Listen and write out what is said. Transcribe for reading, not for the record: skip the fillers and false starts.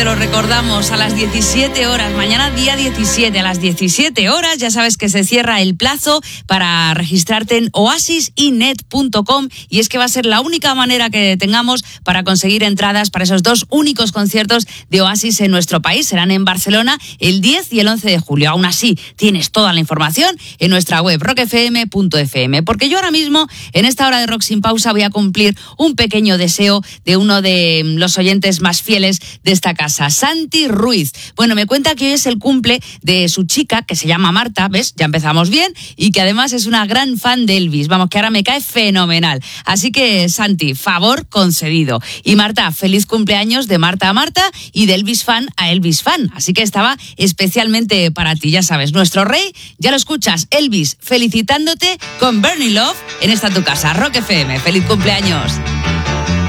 Te lo recordamos a las 17 horas, mañana día 17 a las 17 horas, ya sabes que se cierra el plazo para registrarte en oasisinet.com y es que va a ser la única manera que tengamos para conseguir entradas para esos 2 únicos conciertos de Oasis en nuestro país. Serán en Barcelona el 10 y el 11 de julio. Aún así, tienes toda la información en nuestra web rockfm.fm, porque yo ahora mismo, en esta hora de Rock Sin Pausa, voy a cumplir un pequeño deseo de uno de los oyentes más fieles de esta casa, Santi Ruiz. Bueno, me cuenta que hoy es el cumple de su chica, que se llama Marta, ¿ves? Ya empezamos bien, y que además es una gran fan de Elvis. Vamos, que ahora me cae fenomenal. Así que, Santi, favor concedido. Y Marta, feliz cumpleaños de Marta a Marta y de Elvis fan a Elvis fan. Así que estaba especialmente para ti, ya sabes, nuestro rey, ya lo escuchas, Elvis, felicitándote con Burning Love en esta tu casa, Rock FM. ¡Feliz cumpleaños!